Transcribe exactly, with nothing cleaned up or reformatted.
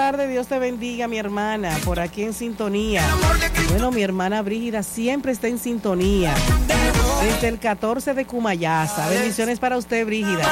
tardes, Dios te bendiga, mi hermana, por aquí en sintonía. Bueno, mi hermana Brígida siempre está en sintonía. Desde el catorce de Cumayasa. Bendiciones para usted, Brígida.